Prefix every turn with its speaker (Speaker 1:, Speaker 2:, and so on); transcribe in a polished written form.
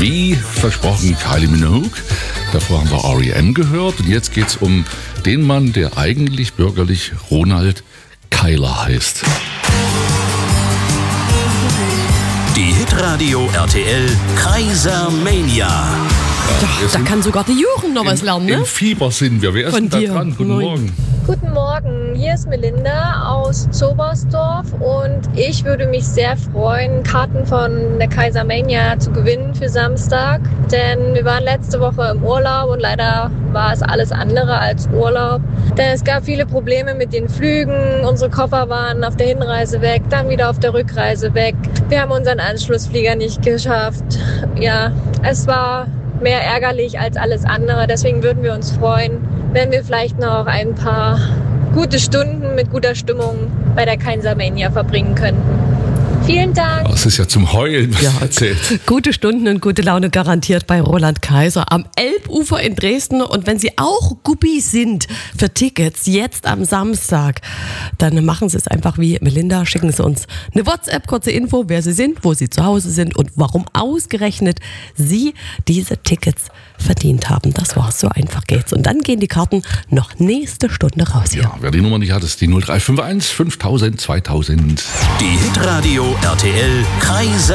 Speaker 1: Wie versprochen Kylie Minogue. Davor haben wir R.E.M. gehört. Und jetzt geht's um den Mann, der eigentlich bürgerlich Ronald Keiler heißt.
Speaker 2: Die Hitradio RTL Kaisermania.
Speaker 3: Da kann sogar die Jugend noch was lernen, ne?
Speaker 1: Im Fieber sind wir. Wer ist denn da dran? Guten Morgen.
Speaker 4: Guten Morgen, hier ist Melinda aus Zobersdorf und ich würde mich sehr freuen, Karten von der Kaisermania zu gewinnen für Samstag, denn wir waren letzte Woche im Urlaub und leider war es alles andere als Urlaub, denn es gab viele Probleme mit den Flügen, unsere Koffer waren auf der Hinreise weg, dann wieder auf der Rückreise weg, wir haben unseren Anschlussflieger nicht geschafft, ja, es war mehr ärgerlich als alles andere, deswegen würden wir uns freuen, wenn wir vielleicht noch ein paar gute Stunden mit guter Stimmung bei der Kaisermania verbringen könnten. Vielen Dank.
Speaker 1: Das ist ja zum Heulen, was erzählt.
Speaker 3: Gute Stunden und gute Laune garantiert bei Roland Kaiser am Elbufer in Dresden. Und wenn Sie auch Guppi sind für Tickets jetzt am Samstag, dann machen Sie es einfach wie Melinda. Schicken Sie uns eine WhatsApp, kurze Info, wer Sie sind, wo Sie zu Hause sind und warum ausgerechnet Sie diese Tickets verdient haben. Das war's, so einfach geht's. Und dann gehen die Karten noch nächste Stunde raus hier.
Speaker 1: Ja, wer die Nummer nicht hat, ist die 0351 5000 2000.
Speaker 2: Die Hitradio RTL Kaiser